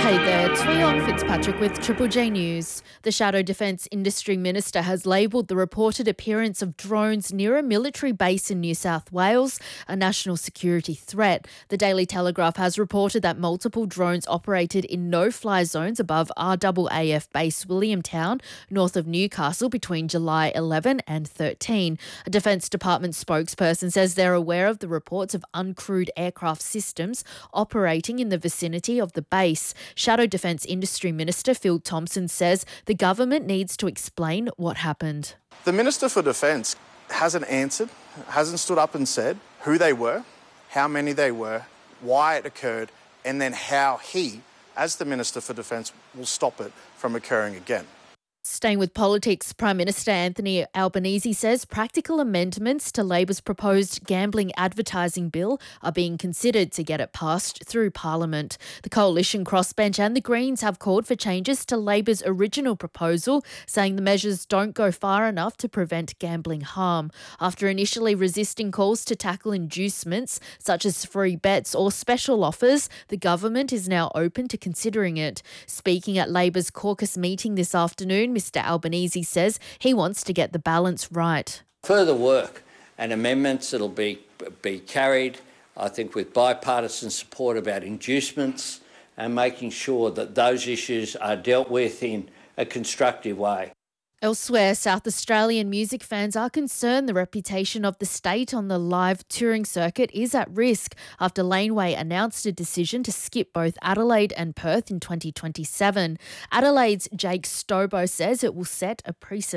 Hey there, Tweong Fitzpatrick with Triple J News. The Shadow Defence Industry Minister has labelled the reported appearance of drones near a military base in New South Wales a national security threat. The Daily Telegraph has reported that multiple drones operated in no-fly zones above RAAF Base Williamtown, north of Newcastle, between July 11 and 13. A Defence Department spokesperson says they're aware of the reports of uncrewed aircraft systems operating in the vicinity of the base. Shadow Defence Industry Minister Phil Thompson says the government needs to explain what happened. The Minister for Defence hasn't answered, hasn't stood up and said who they were, how many they were, why it occurred, and then how he, as the Minister for Defence, will stop it from occurring again. Staying with politics, Prime Minister Anthony Albanese says practical amendments to Labor's proposed gambling advertising bill are being considered to get it passed through Parliament. The Coalition Crossbench and the Greens have called for changes to Labor's original proposal, saying the measures don't go far enough to prevent gambling harm. After initially resisting calls to tackle inducements such as free bets or special offers, the government is now open to considering it. Speaking at Labor's caucus meeting this afternoon, Mr Albanese says he wants to get the balance right. Further work and amendments that'll be carried, I think, with bipartisan support about inducements and making sure that those issues are dealt with in a constructive way. Elsewhere, South Australian music fans are concerned the reputation of the state on the live touring circuit is at risk after Laneway announced a decision to skip both Adelaide and Perth in 2027. Adelaide's Jake Stobo says it will set a precedent.